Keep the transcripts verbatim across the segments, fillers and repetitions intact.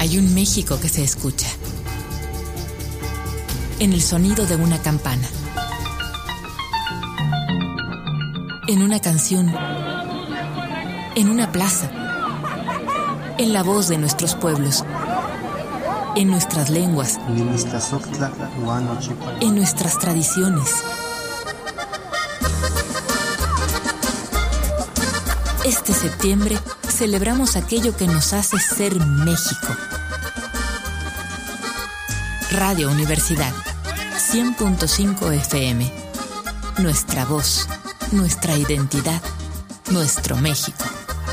Hay un México que se escucha en el sonido de una campana, en una canción, en una plaza, en la voz de nuestros pueblos, en nuestras lenguas, en nuestras tradiciones. Este septiembre celebramos aquello que nos hace ser México. Radio Universidad, cien punto cinco F M. Nuestra voz, nuestra identidad, nuestro México.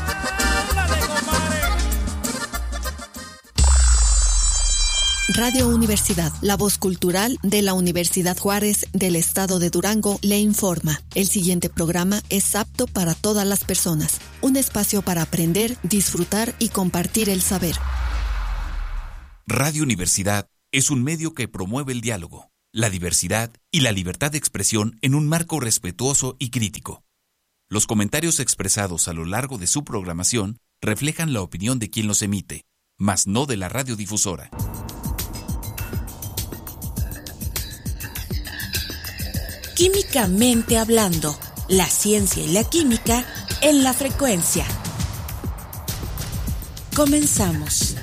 Radio Universidad, la voz cultural de la Universidad Juárez del Estado de Durango, le informa. El siguiente programa es apto para todas las personas. Un espacio para aprender, disfrutar y compartir el saber. Radio Universidad es un medio que promueve el diálogo, la diversidad y la libertad de expresión en un marco respetuoso y crítico. Los comentarios expresados a lo largo de su programación reflejan la opinión de quien los emite, mas no de la radiodifusora. Químicamente hablando, la ciencia y la química en la frecuencia. Comenzamos.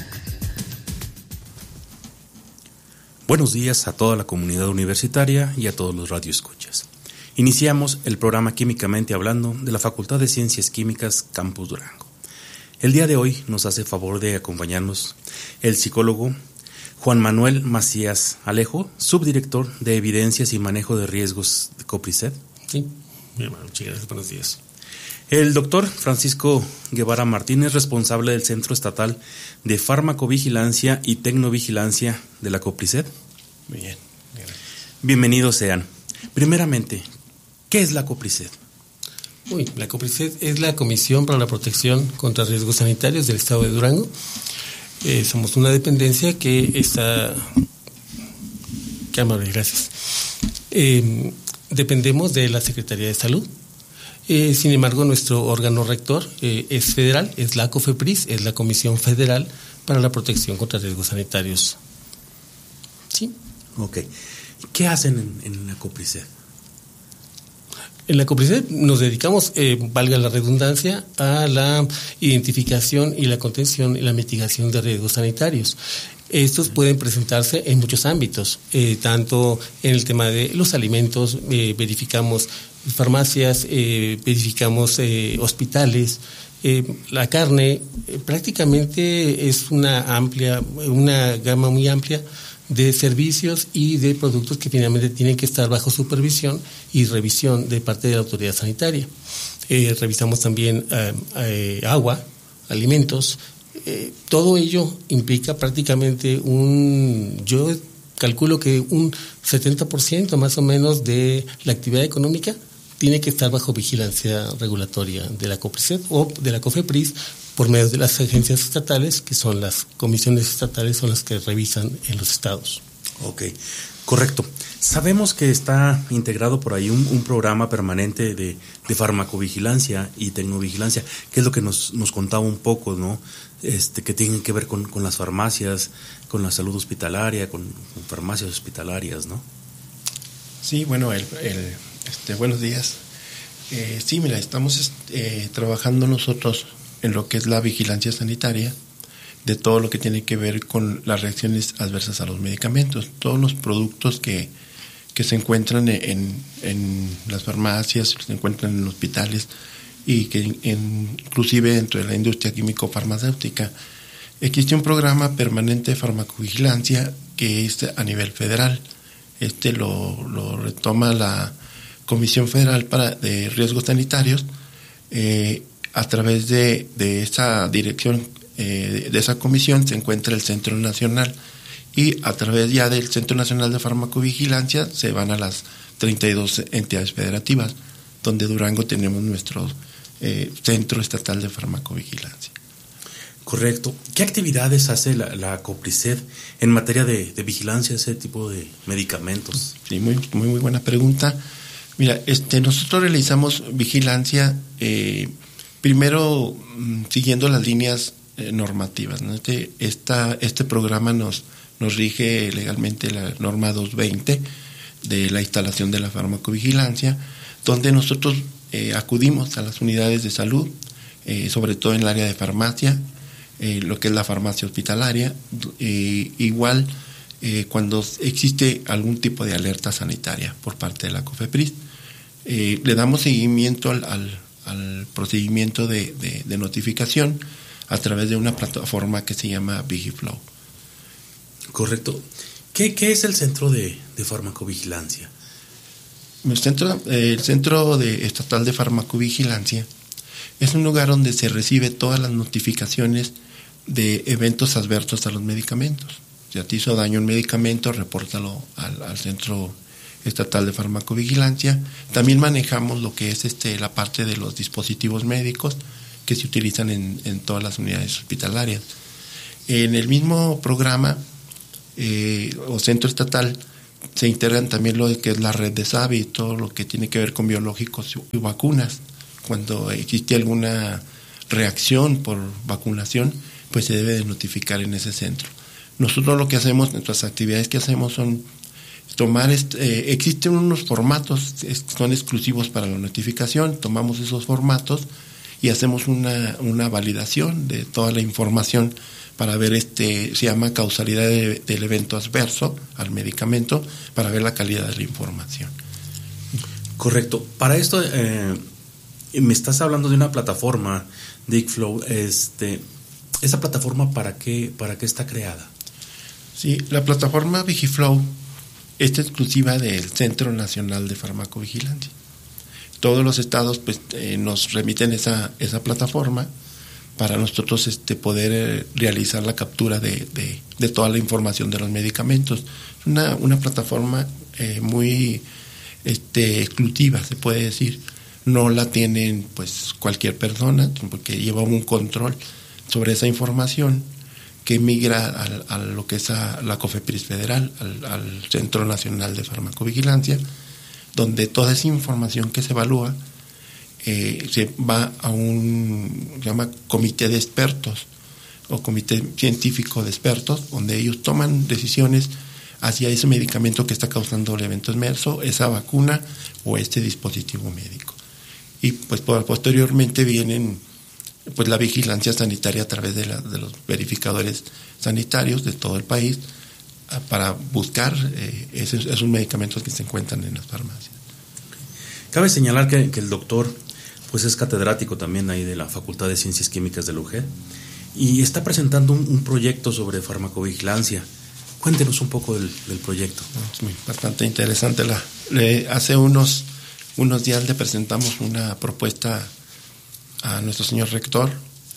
Buenos días a toda la comunidad universitaria y a todos los radioescuchas. Iniciamos el programa Químicamente Hablando de la Facultad de Ciencias Químicas Campus Durango. El día de hoy nos hace favor de acompañarnos el psicólogo Juan Manuel Macías Alejo, subdirector de Evidencias y Manejo de Riesgos de COPRISED. Sí, mi hermano, muchas gracias, buenos días. El doctor Francisco Guevara Martínez, responsable del Centro Estatal de Farmacovigilancia y Tecnovigilancia de la COPRISED. Muy bien, gracias. Bienvenidos sean. Primeramente, ¿qué es la COPRISED? Uy, la COPRISED es la Comisión para la Protección contra Riesgos Sanitarios del Estado de Durango. Eh, somos una dependencia que está... Qué amable, gracias. Eh, dependemos de la Secretaría de Salud. Eh, sin embargo, nuestro órgano rector eh, es federal, es la COFEPRIS, es la Comisión Federal para la Protección contra Riesgos Sanitarios. ¿Sí? Ok. ¿Qué hacen en, en la COPRISED? En la COPRISED nos dedicamos, eh, valga la redundancia, a la identificación y la contención y la mitigación de riesgos sanitarios. Estos pueden presentarse en muchos ámbitos, eh, tanto en el tema de los alimentos, eh, verificamos farmacias, eh, verificamos eh, hospitales, eh, la carne, eh, prácticamente es una amplia, una gama muy amplia de servicios y de productos que finalmente tienen que estar bajo supervisión y revisión de parte de la autoridad sanitaria. Eh, revisamos también eh, eh, agua, alimentos. Eh, todo ello implica prácticamente un, yo calculo que un setenta por ciento más o menos de la actividad económica tiene que estar bajo vigilancia regulatoria de la COPRISED o de la COFEPRIS por medio de las agencias estatales, que son las comisiones estatales, son las que revisan en los estados. Ok, correcto. Sabemos que está integrado por ahí un, un programa permanente de, de farmacovigilancia y tecnovigilancia, que es lo que nos, nos contaba un poco, ¿no? Este, que tienen que ver con, con las farmacias, con la salud hospitalaria, con, con farmacias hospitalarias, ¿no? Sí, bueno, el, el, este, buenos días. Eh, sí, mira, estamos eh, trabajando nosotros en lo que es la vigilancia sanitaria de todo lo que tiene que ver con las reacciones adversas a los medicamentos, todos los productos que, que se encuentran en, en las farmacias, se encuentran en hospitales y que en, inclusive dentro de la industria químico-farmacéutica. Existe un programa permanente de farmacovigilancia que es a nivel federal. Este lo, lo retoma la Comisión Federal para de Riesgos Sanitarios eh, a través de, de esa dirección, eh, de esa comisión se encuentra el Centro Nacional y a través ya del Centro Nacional de Farmacovigilancia se van a las treinta y dos entidades federativas, donde Durango tenemos nuestro eh, Centro Estatal de Farmacovigilancia. Correcto. ¿Qué actividades hace la, la COPRISED en materia de, de vigilancia de ese tipo de medicamentos? Sí, muy, muy, muy buena pregunta. Mira, este, nosotros realizamos vigilancia, eh, primero siguiendo las líneas eh, normativas, ¿no? Este, esta, este programa nos, nos rige legalmente la norma doscientos veinte de la instalación de la farmacovigilancia, donde nosotros eh, acudimos a las unidades de salud, eh, sobre todo en el área de farmacia, eh, lo que es la farmacia hospitalaria, eh, igual eh, cuando existe algún tipo de alerta sanitaria por parte de la COFEPRIS, eh, le damos seguimiento al, al, al procedimiento de, de, de notificación a través de una plataforma que se llama Vigiflow. Correcto. ¿Qué, qué es el Centro de, de Farmacovigilancia? El Centro, eh, el Centro de Estatal de Farmacovigilancia es un lugar donde se recibe todas las notificaciones de eventos adversos a los medicamentos. Si te hizo daño un medicamento, repórtalo al, al Centro Estatal de Farmacovigilancia. También manejamos lo que es este la parte de los dispositivos médicos que se utilizan en, en todas las unidades hospitalarias. En el mismo programa eh, o centro estatal se integran también lo que es la red de SAVI, todo lo que tiene que ver con biológicos y vacunas. Cuando existe alguna reacción por vacunación, pues se debe de notificar en ese centro. Nosotros lo que hacemos, nuestras actividades que hacemos son tomar, este, eh, existen unos formatos que son exclusivos para la notificación, tomamos esos formatos y hacemos una, una validación de toda la información para ver, este se llama causalidad de, del evento adverso al medicamento, para ver la calidad de la información. Correcto. Para esto, eh, me estás hablando de una plataforma, Vigiflow. Este, ¿Esa plataforma para qué, para qué está creada? Sí, la plataforma Vigiflow es exclusiva del Centro Nacional de Farmacovigilancia. Todos los estados pues eh, nos remiten esa esa plataforma para nosotros este poder eh, realizar la captura de, de, de toda la información de los medicamentos. Una una plataforma eh, muy este exclusiva, se puede decir. No la tienen pues cualquier persona, porque lleva un control sobre esa información que migra al, a lo que es a la COFEPRIS federal, al, al Centro Nacional de Farmacovigilancia, donde toda esa información que se evalúa eh, se va a un se llama comité de expertos o comité científico de expertos, donde ellos toman decisiones hacia ese medicamento que está causando el evento adverso, esa vacuna o este dispositivo médico. Y pues posteriormente vienen pues la vigilancia sanitaria a través de, la, de los verificadores sanitarios de todo el país para buscar eh, esos, esos medicamentos que se encuentran en las farmacias. Cabe señalar que, que el doctor pues es catedrático también ahí de la Facultad de Ciencias Químicas de la U G E D y está presentando un, un proyecto sobre farmacovigilancia. Cuéntenos un poco del, del proyecto. Es muy, bastante interesante. La, le, hace unos, unos días le presentamos una propuesta a nuestro señor rector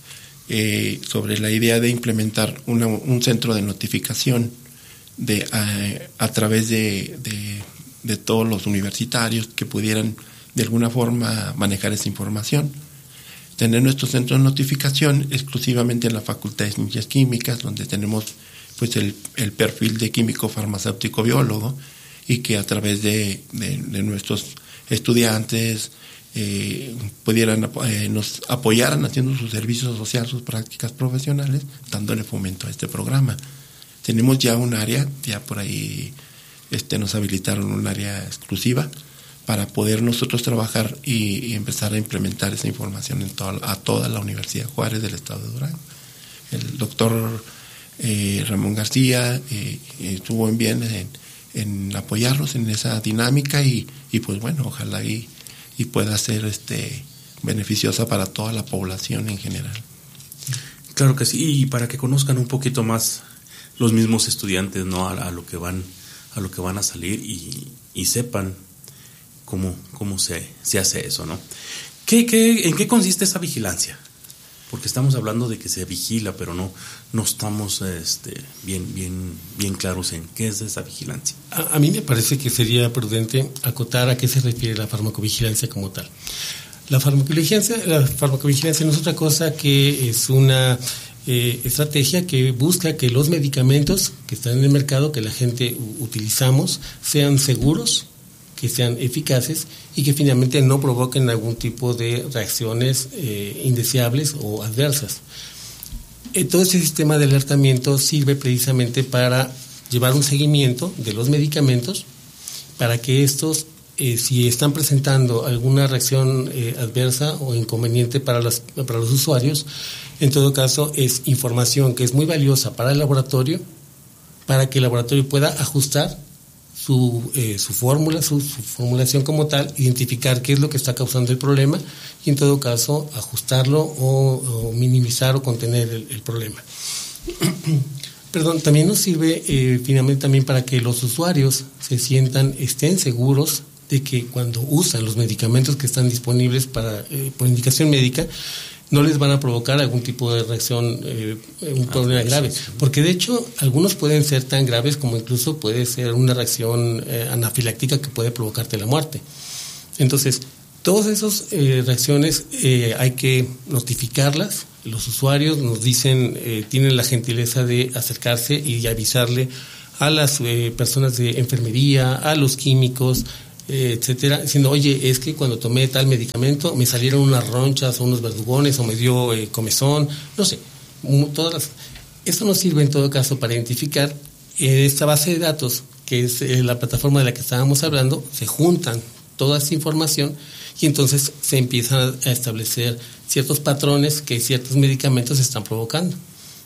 eh, sobre la idea de implementar una, un centro de notificación de a, a través de, de, de todos los universitarios que pudieran de alguna forma manejar esa información. Tener nuestro centro de notificación exclusivamente en la Facultad de Ciencias Químicas, donde tenemos pues el, el perfil de químico farmacéutico biólogo, y que a través de, de, de nuestros estudiantes eh, pudieran eh, nos apoyaran haciendo su servicio social, sus prácticas profesionales, dándole fomento a este programa. Tenemos ya un área, ya por ahí este nos habilitaron un área exclusiva para poder nosotros trabajar y, y empezar a implementar esa información en toda, a toda la Universidad Juárez del estado de Durango. El doctor eh, Ramón García eh, estuvo en bien en, en apoyarnos en esa dinámica y, y pues bueno, ojalá y, y pueda ser este beneficiosa para toda la población en general. Claro que sí, y para que conozcan un poquito más los mismos estudiantes, ¿no? a, a lo que van a lo que van a salir y, y sepan cómo cómo se, se hace eso, ¿no? ¿Qué, qué, ¿En qué consiste esa vigilancia? Porque estamos hablando de que se vigila, pero no no estamos este, bien bien bien claros en qué es esa vigilancia. A, a mí me parece que sería prudente acotar a qué se refiere la farmacovigilancia como tal. La farmacovigilancia, la farmacovigilancia no es otra cosa que es una eh, estrategia que busca que los medicamentos que están en el mercado, que la gente u- utilizamos, sean seguros, que sean eficaces y que finalmente no provoquen algún tipo de reacciones eh, indeseables o adversas. eh, todo ese sistema de alertamiento sirve precisamente para llevar un seguimiento de los medicamentos para que estos, eh, si están presentando alguna reacción eh, adversa o inconveniente para, las, para los usuarios, en todo caso es información que es muy valiosa para el laboratorio, para que el laboratorio pueda ajustar su, eh, su fórmula, su, su formulación como tal, identificar qué es lo que está causando el problema y en todo caso ajustarlo o, o minimizar o contener el, el problema. Perdón, también nos sirve eh, finalmente también para que los usuarios se sientan, estén seguros de que cuando usan los medicamentos que están disponibles para eh, por indicación médica, no les van a provocar algún tipo de reacción, eh, un problema ah, grave. Porque de hecho, algunos pueden ser tan graves como incluso puede ser una reacción eh, anafiláctica que puede provocarte la muerte. Entonces, todas esas eh, reacciones eh, hay que notificarlas. Los usuarios nos dicen, eh, tienen la gentileza de acercarse y avisarle a las eh, personas de enfermería, a los químicos, Eh, etcétera, diciendo, oye, es que cuando tomé tal medicamento me salieron unas ronchas o unos verdugones o me dio eh, comezón, no sé, todas las... Esto nos sirve en todo caso para identificar en esta base de datos, que es eh, la plataforma de la que estábamos hablando, se juntan toda esta información y entonces se empiezan a establecer ciertos patrones que ciertos medicamentos están provocando.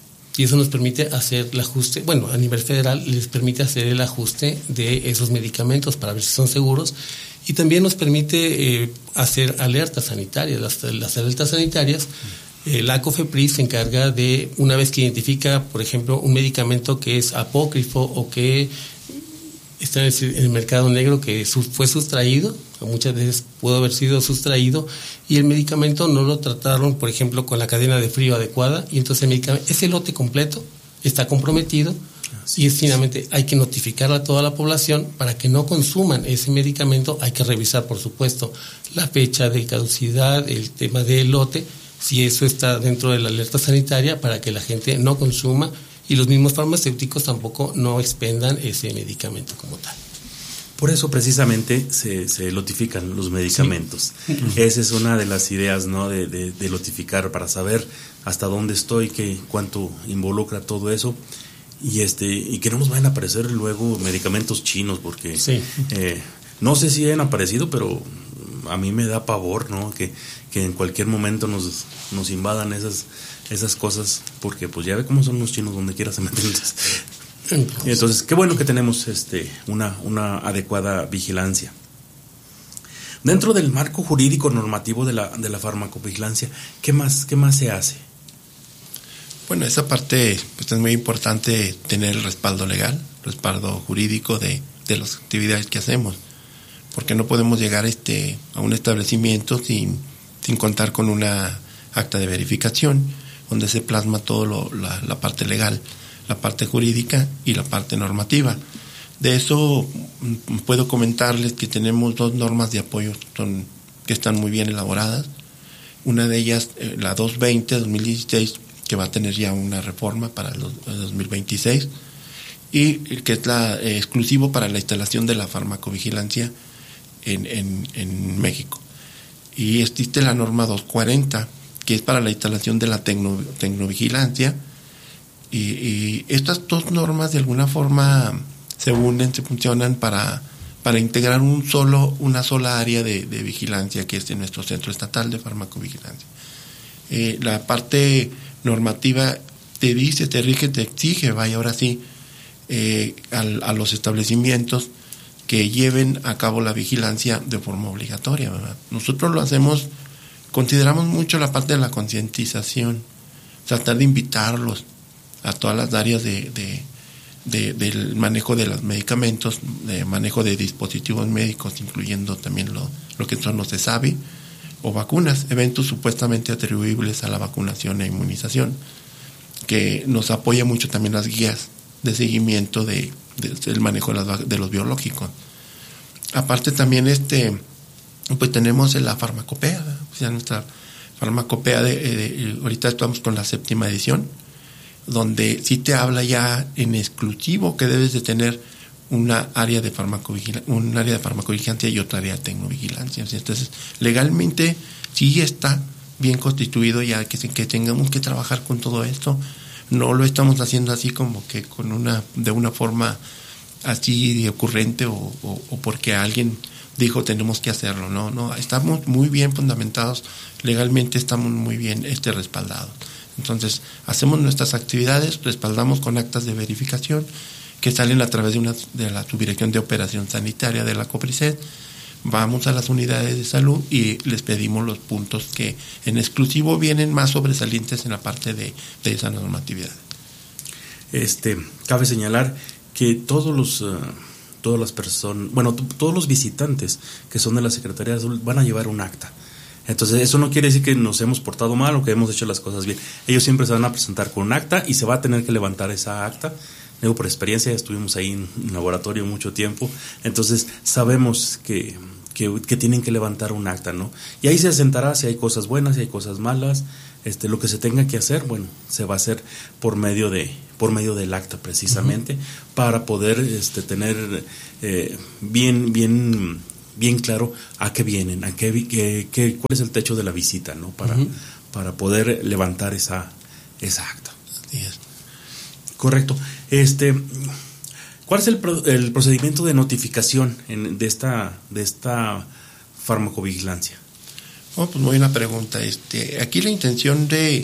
Y eso nos permite hacer el ajuste, bueno, a nivel federal les permite hacer el ajuste de esos medicamentos para ver si son seguros y también nos permite eh, hacer alertas sanitarias. Las, las alertas sanitarias, eh, la COFEPRIS se encarga de, una vez que identifica, por ejemplo, un medicamento que es apócrifo o que está en el, en el mercado negro, que su, fue sustraído, muchas veces pudo haber sido sustraído y el medicamento no lo trataron, por ejemplo, con la cadena de frío adecuada y entonces el medicamento, ese lote completo está comprometido. Así y es, finalmente hay que notificar a toda la población para que no consuman ese medicamento. Hay que revisar, por supuesto, la fecha de caducidad, el tema del lote, si eso está dentro de la alerta sanitaria, para que la gente no consuma y los mismos farmacéuticos tampoco no expendan ese medicamento como tal. Por eso precisamente se, se lotifican los medicamentos. Sí. Esa es una de las ideas, ¿no? De, de, de lotificar para saber hasta dónde estoy, qué, cuánto involucra todo eso. Y este y que no nos vayan a aparecer luego medicamentos chinos, porque sí. eh, no sé si hayan aparecido, pero a mí me da pavor, ¿no? Que, que en cualquier momento nos, nos invadan esas, esas cosas, porque pues ya ve cómo son los chinos, donde quiera se meten. Entonces, Entonces qué bueno que tenemos este una, una adecuada vigilancia. Dentro del marco jurídico normativo de la, de la farmacovigilancia, ¿qué más, qué más se hace? Bueno, esa parte pues, es muy importante tener el respaldo legal, respaldo jurídico de, de las actividades que hacemos, porque no podemos llegar este, a un establecimiento sin, sin contar con una acta de verificación, donde se plasma todo lo, la, la parte legal, la parte jurídica y la parte normativa. De eso puedo comentarles que tenemos dos normas de apoyo son, que están muy bien elaboradas. Una de ellas, eh, la doscientos veinte de dos mil dieciséis, que va a tener ya una reforma para el dos mil veintiséis, y que es la eh, exclusivo para la instalación de la farmacovigilancia en, en, en México. Y existe la norma doscientos cuarenta, que es para la instalación de la tecno, tecnovigilancia. Y, y estas dos normas de alguna forma se unen, se funcionan para, para integrar un solo, una sola área de, de vigilancia, que es en nuestro Centro Estatal de Farmacovigilancia. Eh, la parte normativa te dice, te rige, te exige, vaya ahora sí, eh, a, a los establecimientos que lleven a cabo la vigilancia de forma obligatoria, ¿verdad? Nosotros lo hacemos, consideramos mucho la parte de la concientización, tratar de invitarlos a todas las áreas de, de, de, del manejo de los medicamentos, de manejo de dispositivos médicos, incluyendo también lo, lo que son los E S A V I o vacunas, eventos supuestamente atribuibles a la vacunación e inmunización, que nos apoya mucho también las guías de seguimiento de, de, del manejo de, las, de los biológicos. Aparte también este pues tenemos la farmacopea, o sea, nuestra farmacopea de, de, de ahorita estamos con la séptima edición, donde sí te habla ya en exclusivo que debes de tener una área de farmacovigilancia, un área de farmacovigilancia y otra área de tecnovigilancia. Entonces, legalmente sí está bien constituido ya que, que tengamos que trabajar con todo esto. No lo estamos haciendo así como que con una de una forma así de ocurrente o, o, o porque alguien dijo tenemos que hacerlo. No, no, estamos muy bien fundamentados, legalmente estamos muy bien este respaldados. Entonces, hacemos nuestras actividades, respaldamos con actas de verificación que salen a través de, una, de la Subdirección de Operación Sanitaria de la COPRISED. Vamos a las unidades de salud y les pedimos los puntos que en exclusivo vienen más sobresalientes en la parte de, de esa normatividad. Este, cabe señalar que todos los, uh, todas las personas, bueno, t- todos los visitantes que son de la Secretaría de Salud van a llevar un acta. Entonces, eso no quiere decir que nos hemos portado mal o que hemos hecho las cosas bien. Ellos siempre se van a presentar con un acta y se va a tener que levantar esa acta. Digo, por experiencia, estuvimos ahí en laboratorio mucho tiempo, entonces sabemos que, que, que tienen que levantar un acta, ¿no? Y ahí se asentará si hay cosas buenas, si hay cosas malas, este, lo que se tenga que hacer, bueno, se va a hacer por medio de, por medio del acta precisamente, uh-huh. para poder este, tener eh, bien, bien, bien claro a qué vienen, a qué, qué, qué, cuál es el techo de la visita, ¿no? Para, uh-huh. para poder levantar esa, esa acta. Así es. Correcto. Este, ¿cuál es el, pro, el procedimiento de notificación en, de esta de esta farmacovigilancia? Oh, pues muy buena pregunta. Este, aquí la intención de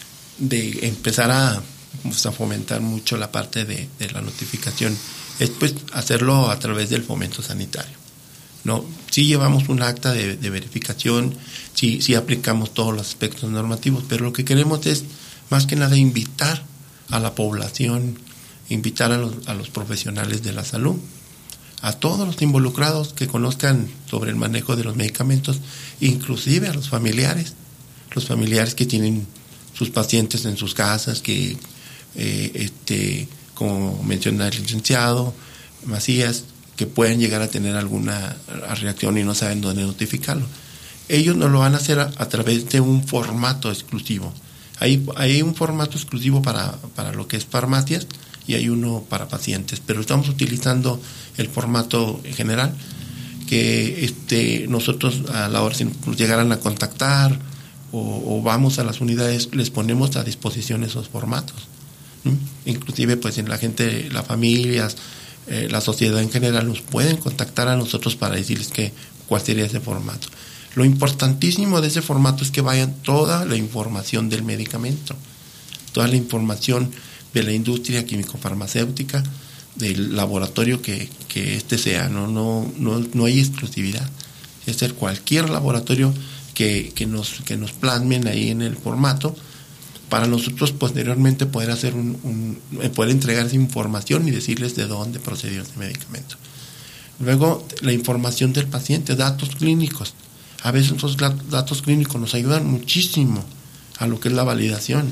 de empezar a, pues, a fomentar mucho la parte de, de la notificación es pues hacerlo a través del fomento sanitario. No, sí llevamos un acta de, de verificación, sí, sí aplicamos todos los aspectos normativos, pero lo que queremos es más que nada invitar a la población, invitar a los, a los profesionales de la salud, a todos los involucrados que conozcan sobre el manejo de los medicamentos, inclusive a los familiares, los familiares que tienen sus pacientes en sus casas, que, eh, este, como menciona el licenciado Macías, que pueden llegar a tener alguna reacción y no saben dónde notificarlo. Ellos nos lo van a hacer a, a través de un formato exclusivo. Hay, hay un formato exclusivo para, para lo que es farmacias y hay uno para pacientes, pero estamos utilizando el formato general que este, nosotros a la hora si nos llegaran a contactar o, o vamos a las unidades les ponemos a disposición esos formatos. ¿Mm? Inclusive pues en la gente, las familias, eh, la sociedad en general nos pueden contactar a nosotros para decirles que cuál sería ese formato. Lo importantísimo de ese formato es que vayan toda la información del medicamento, toda la información de la industria químico-farmacéutica, del laboratorio que, que este sea, no, no, no, no hay exclusividad. Es ser cualquier laboratorio que, que nos, que nos plasmen ahí en el formato, para nosotros posteriormente poder hacer un, un poder entregar esa información y decirles de dónde procedió ese medicamento. Luego, la información del paciente, datos clínicos. A veces esos datos clínicos nos ayudan muchísimo a lo que es la validación,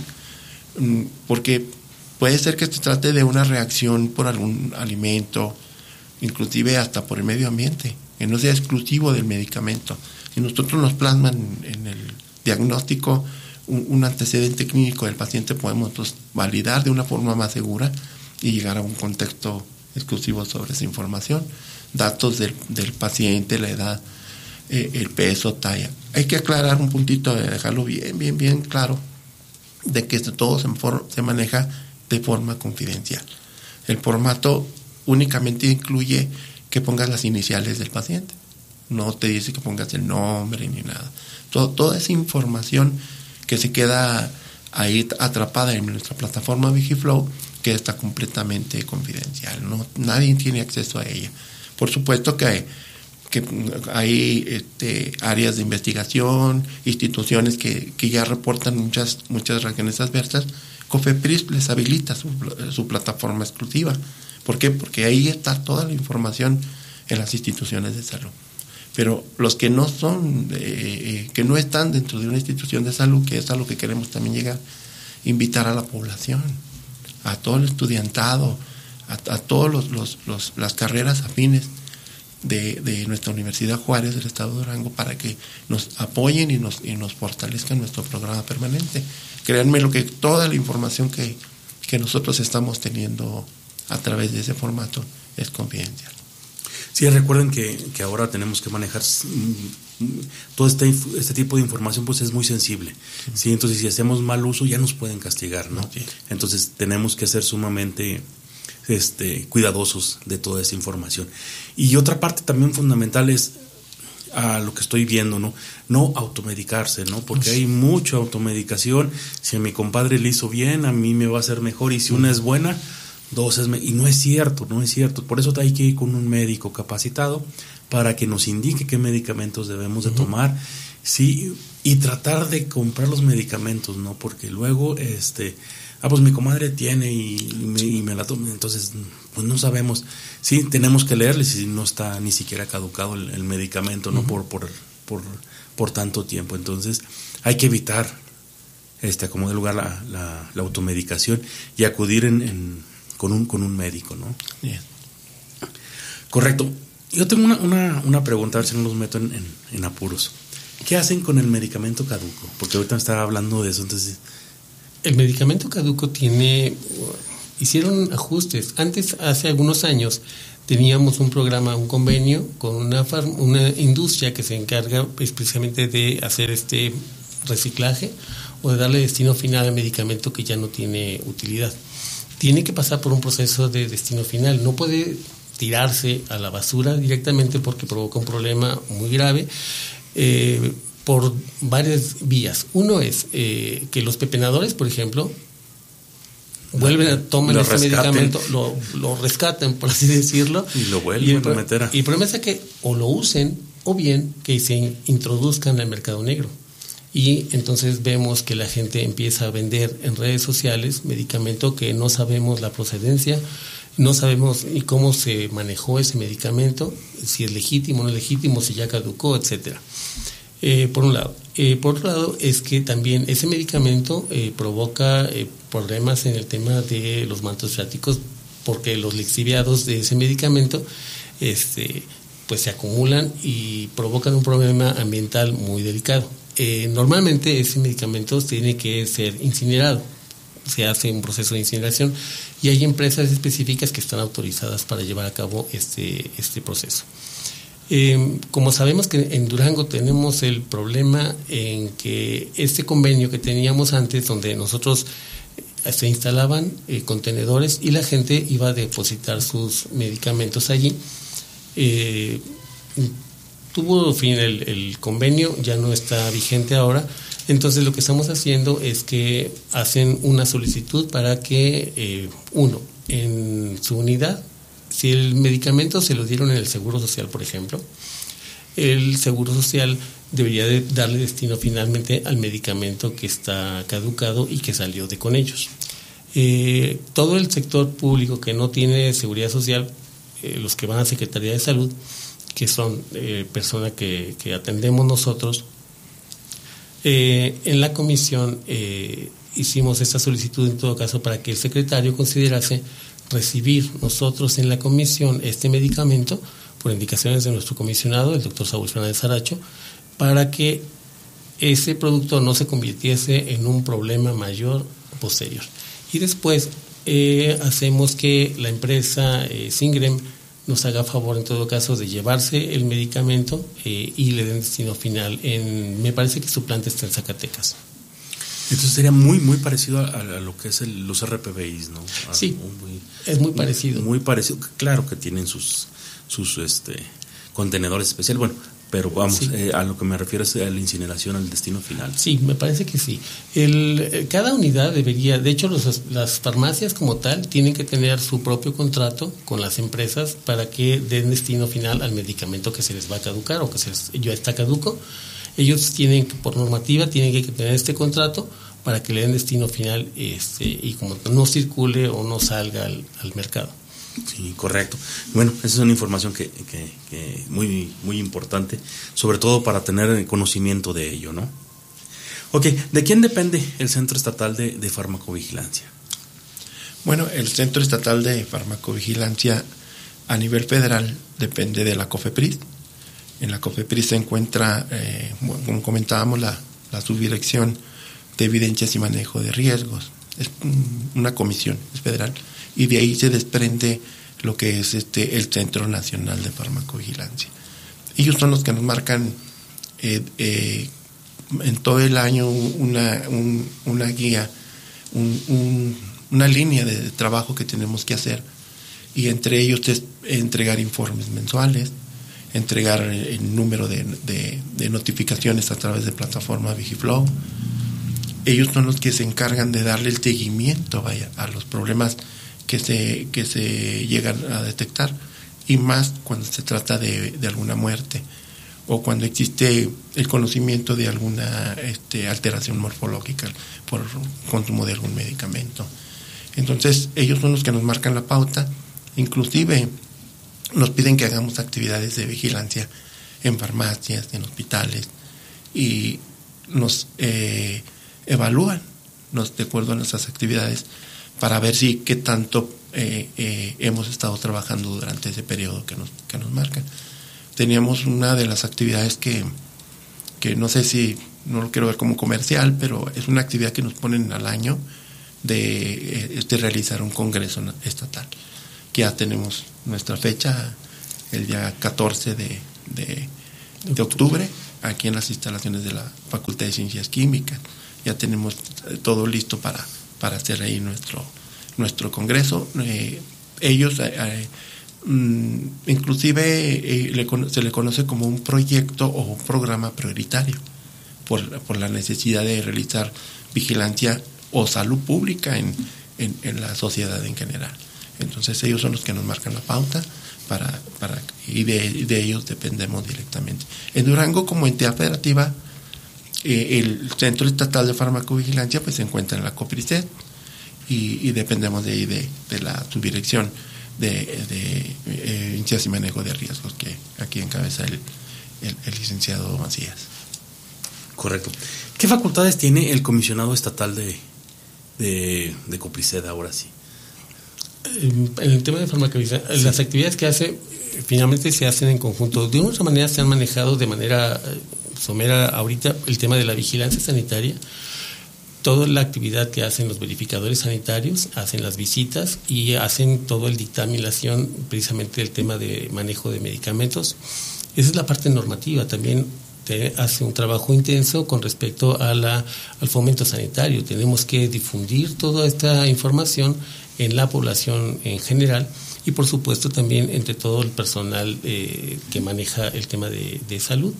porque puede ser que se trate de una reacción por algún alimento, inclusive hasta por el medio ambiente, que no sea exclusivo del medicamento. Si nosotros nos plasman en el diagnóstico un, un antecedente clínico del paciente, podemos entonces validar de una forma más segura y llegar a un contexto exclusivo sobre esa información. Datos del, del paciente, la edad, eh, el peso, talla. Hay que aclarar un puntito, dejarlo bien, bien, bien claro, de que todo se, se maneja de forma confidencial. El formato únicamente incluye que pongas las iniciales del paciente. No te dice que pongas el nombre ni nada. Todo, toda esa información que se queda ahí atrapada en nuestra plataforma Vigiflow, que está completamente confidencial. No, nadie tiene acceso a ella. Por supuesto que hay, que hay este, áreas de investigación, instituciones que, que ya reportan muchas, muchas reacciones adversas. COFEPRIS les habilita su, su plataforma exclusiva. ¿Por qué? Porque ahí está toda la información en las instituciones de salud. Pero los que no son, eh, que no están dentro de una institución de salud, que es a lo que queremos también llegar, invitar a la población, a todo el estudiantado, a, a todos los, los, los las carreras afines de, de nuestra Universidad Juárez del Estado de Durango, para que nos apoyen y nos, y nos fortalezcan nuestro programa permanente. Créanme lo que toda la información que, que nosotros estamos teniendo a través de ese formato es confidencial. Sí, recuerden que, que ahora tenemos que manejar todo este, este tipo de información pues es muy sensible, sí. ¿sí? Entonces si hacemos mal uso ya nos pueden castigar, ¿no? Sí. Entonces tenemos que ser sumamente este, cuidadosos de toda esa información. Y otra parte también fundamental es a lo que estoy viendo, ¿no? No automedicarse, ¿no? Porque hay mucha automedicación. Si a mi compadre le hizo bien, a mí me va a hacer mejor, y si una es buena, dos es me- y no es cierto, no es cierto. Por eso hay que ir con un médico capacitado para que nos indique qué medicamentos debemos de tomar, sí, y tratar de comprar los medicamentos, ¿no? Porque luego este ah, pues mi comadre tiene y, y, me, y me la toma, entonces pues no sabemos. Sí, tenemos que leerle si no está ni siquiera caducado el, el medicamento, ¿no? Uh-huh. por, por, por, por tanto tiempo. Entonces hay que evitar este, a como de lugar la, la, la automedicación y acudir en, en, con, un, con un médico, ¿no? Bien. Correcto. Yo tengo una, una, una pregunta, a ver si no los meto en, en, en apuros. ¿Qué hacen con el medicamento caduco? Porque ahorita estaba hablando de eso, entonces... El medicamento caduco tiene... Hicieron ajustes. Antes, hace algunos años, teníamos un programa, un convenio con una, farm, una industria que se encarga especialmente de hacer este reciclaje o de darle destino final al medicamento que ya no tiene utilidad. Tiene que pasar por un proceso de destino final. No puede tirarse a la basura directamente porque provoca un problema muy grave. Eh, por varias vías. Uno es eh, que los pepenadores, por ejemplo, vuelven a tomar ese rescaten. medicamento, lo, lo rescaten, por así decirlo, y lo vuelven a meter a... Y el problema es que o lo usen o bien que se introduzcan al mercado negro. Y entonces vemos que la gente empieza a vender en redes sociales medicamento que no sabemos la procedencia, no sabemos ni cómo se manejó ese medicamento, si es legítimo o no es legítimo, si ya caducó, etcétera. Eh, por un lado. Eh, por otro lado, es que también ese medicamento eh, provoca eh, problemas en el tema de los mantos freáticos, porque los lixiviados de ese medicamento este, pues se acumulan y provocan un problema ambiental muy delicado. Eh, normalmente ese medicamento tiene que ser incinerado, se hace un proceso de incineración y hay empresas específicas que están autorizadas para llevar a cabo este, este proceso. Eh, como sabemos que en Durango tenemos el problema en que este convenio que teníamos antes, donde nosotros eh, se instalaban eh, contenedores y la gente iba a depositar sus medicamentos allí, eh, tuvo fin el, el convenio, ya no está vigente ahora. Entonces lo que estamos haciendo es que hacen una solicitud para que eh, uno, en su unidad, si el medicamento se lo dieron en el Seguro Social, por ejemplo, el Seguro Social debería de darle destino finalmente al medicamento que está caducado y que salió de con ellos. Eh, todo el sector público que no tiene seguridad social, eh, los que van a Secretaría de Salud, que son eh, personas que, que atendemos nosotros, eh, en la comisión eh, hicimos esta solicitud en todo caso para que el secretario considerase recibir nosotros en la comisión este medicamento por indicaciones de nuestro comisionado, el doctor Saúl Fernández Aracho, para que ese producto no se convirtiese en un problema mayor posterior. Y después eh, hacemos que la empresa eh, Singrem nos haga favor en todo caso de llevarse el medicamento eh, y le den destino final. En, me parece que su planta está en Zacatecas. Entonces sería muy muy parecido a, a lo que es el, los R P B Is, ¿no? A, sí, muy, es muy parecido. Muy, muy parecido. Claro que tienen sus sus este contenedores especiales, bueno, pero vamos, sí. eh, a lo que me refiero es a la incineración, al destino final. Sí, me parece que sí. El, cada unidad debería, de hecho los, las farmacias como tal tienen que tener su propio contrato con las empresas para que den destino final al medicamento que se les va a caducar o que se les, ya está caduco. Ellos tienen, por normativa, tienen que tener este contrato para que le den destino final este, y como no circule o no salga al, al mercado. Sí, correcto. Bueno, esa es una información que, que, que muy, muy importante, sobre todo para tener conocimiento de ello, ¿no? Ok, ¿de quién depende el Centro Estatal de, de Farmacovigilancia? Bueno, el Centro Estatal de Farmacovigilancia a nivel federal depende de la COFEPRIS. En la COFEPRIS se encuentra, eh, como comentábamos, la, la Subdirección de Evidencias y Manejo de Riesgos. Es una comisión, es federal, y de ahí se desprende lo que es este el Centro Nacional de Farmacovigilancia. Ellos son los que nos marcan eh, eh, en todo el año una, un, una guía, un, un, una línea de trabajo que tenemos que hacer, y entre ellos es entregar informes mensuales, entregar el número de, de, de notificaciones a través de plataforma Vigiflow. Ellos son los que se encargan de darle el seguimiento, vaya, a los problemas que se, que se llegan a detectar, y más cuando se trata de, de alguna muerte o cuando existe el conocimiento de alguna este, alteración morfológica por consumo de algún medicamento. Entonces ellos son los que nos marcan la pauta. Inclusive nos piden que hagamos actividades de vigilancia en farmacias, en hospitales, y nos eh, evalúan nos, de acuerdo a nuestras actividades para ver si qué tanto eh, eh, hemos estado trabajando durante ese periodo que nos, que nos marcan. Teníamos una de las actividades que, que no sé si, no lo quiero ver como comercial, pero es una actividad que nos ponen al año de, de realizar un congreso estatal. Que ya tenemos nuestra fecha, el día catorce de, de, de octubre, aquí en las instalaciones de la Facultad de Ciencias Químicas. Ya tenemos todo listo para, para hacer ahí nuestro, nuestro congreso. Eh, ellos... Eh, inclusive eh, le, se le conoce como un proyecto o un programa prioritario por, por la necesidad de realizar vigilancia o salud pública en, en, en la sociedad en general. Entonces ellos son los que nos marcan la pauta para, para y de, de ellos dependemos directamente. En Durango, como entidad federativa, eh, el Centro Estatal de Farmacovigilancia pues se encuentra en la COPRISED y, y dependemos de ahí de, de la subdirección de, de eh, incidencia y manejo de riesgos que aquí encabeza el, el, el licenciado Macías. Correcto. ¿Qué facultades tiene el comisionado estatal de, de, de COPRISED ahora sí? En el tema de farmacovigilancia, sí. Las actividades que hace finalmente se hacen en conjunto. De una otra manera se han manejado de manera somera ahorita el tema de la vigilancia sanitaria. Toda la actividad que hacen los verificadores sanitarios, hacen las visitas y hacen todo el dictaminación, precisamente el tema de manejo de medicamentos. Esa es la parte normativa. También te hace un trabajo intenso con respecto a la, al fomento sanitario. Tenemos que difundir toda esta información en la población en general y por supuesto también entre todo el personal eh, que maneja el tema de, de salud.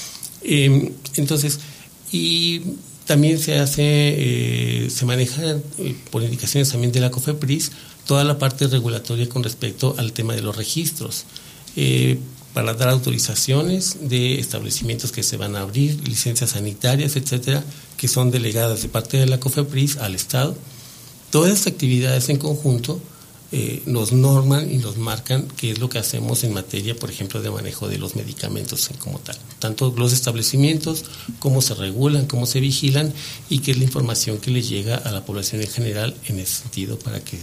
Eh, entonces, y también se hace, eh, se maneja eh, por indicaciones también de la COFEPRIS toda la parte regulatoria con respecto al tema de los registros, eh, para dar autorizaciones de establecimientos que se van a abrir, licencias sanitarias, etcétera, que son delegadas de parte de la COFEPRIS al Estado. Todas estas actividades en conjunto eh, nos norman y nos marcan qué es lo que hacemos en materia, por ejemplo, de manejo de los medicamentos como tal. Tanto los establecimientos, cómo se regulan, cómo se vigilan y qué es la información que les llega a la población en general en ese sentido para que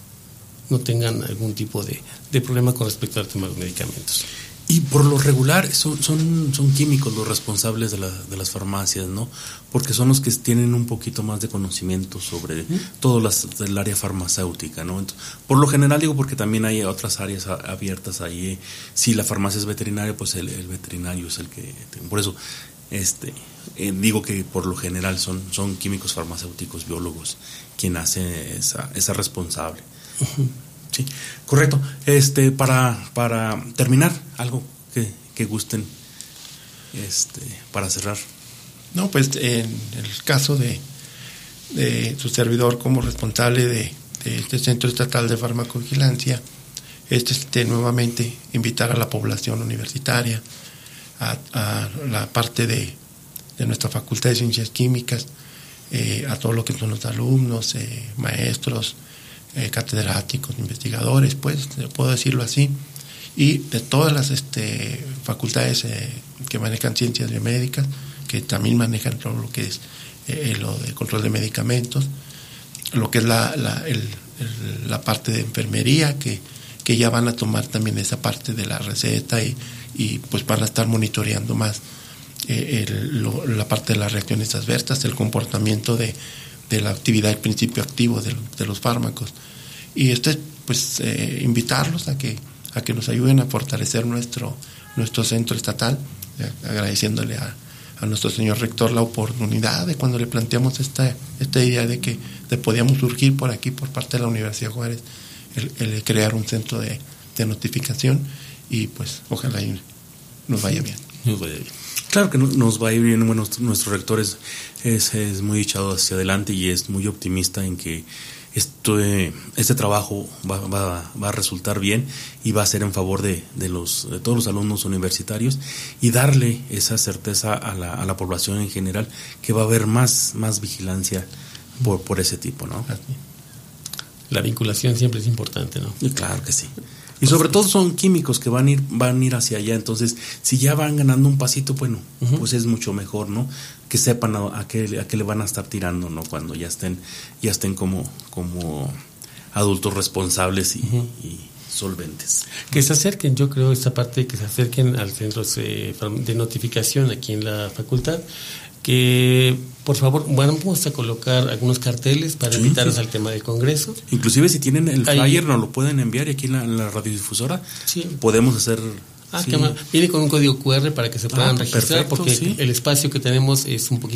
no tengan algún tipo de, de problema con respecto al tema de los medicamentos. Y por lo regular son, son, son químicos los responsables de, la, de las farmacias, ¿no? Porque son los que tienen un poquito más de conocimiento sobre uh-huh. todo las, del área farmacéutica, ¿no? Entonces, por lo general digo porque también hay otras áreas abiertas ahí. Eh, si la farmacia es veterinaria, pues el, el veterinario es el que... Por eso este eh, digo que por lo general son, son químicos farmacéuticos, biólogos, quien hace esa, esa responsable. Uh-huh. Sí, correcto. Este, para, para terminar, algo que, que gusten este, para cerrar. No, pues en el caso de, de su servidor como responsable de, de este Centro Estatal de Farmacovigilancia, este, este nuevamente invitar a la población universitaria, a, a la parte de, de nuestra Facultad de Ciencias Químicas, eh, a todo lo que son los alumnos, eh, maestros, Eh, catedráticos, investigadores, pues, puedo decirlo así, y de todas las este, facultades eh, que manejan ciencias biomédicas, que también manejan todo lo que es eh, lo de control de medicamentos, lo que es la, la, el, el, la parte de enfermería, que, que ya van a tomar también esa parte de la receta y, y pues van a estar monitoreando más eh, el, lo, la parte de las reacciones adversas, el comportamiento de de la actividad del principio activo de, de los fármacos. Y este, pues, eh, invitarlos a que, a que nos ayuden a fortalecer nuestro, nuestro centro estatal agradeciéndole a, a nuestro señor rector la oportunidad de cuando le planteamos esta, esta idea de que de podíamos surgir por aquí, por parte de la Universidad Juárez, el, el crear un centro de, de notificación, y pues ojalá y nos vaya bien. Nos vaya bien. Claro que nos va a ir bien. Bueno, nuestro rector es, es, es muy echado hacia adelante y es muy optimista en que esto, este trabajo va, va, va a resultar bien y va a ser en favor de, de, los, de todos los alumnos universitarios, y darle esa certeza a la, a la población en general que va a haber más, más vigilancia por, por ese tipo, ¿no? La vinculación siempre es importante, ¿no? Y claro que sí. Y sobre todo son químicos que van a ir van a ir hacia allá, entonces si ya van ganando un pasito, bueno, uh-huh. pues es mucho mejor, ¿no? Que sepan a, a qué a qué le van a estar tirando, ¿no? Cuando ya estén ya estén como como adultos responsables y, uh-huh. y solventes. Que se acerquen, yo creo, esta parte, que se acerquen al centro de notificación aquí en la facultad, que por favor, bueno, vamos a colocar algunos carteles para sí, invitarlos sí. al tema del congreso. Inclusive si tienen el flyer, ahí nos lo pueden enviar, y aquí en la, en la radiodifusora sí. podemos hacer... Ah, sí. que viene con un código cu erre para que se puedan ah, registrar, perfecto, porque sí. el espacio que tenemos es un poquito